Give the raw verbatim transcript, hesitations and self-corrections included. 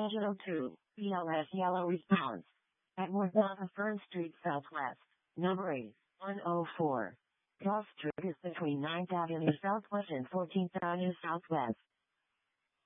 Digital two, B L S yellow response. At one oh Fern Street Southwest, number eight, one oh four. Cross Street is between ninth Avenue Southwest and fourteenth Avenue Southwest.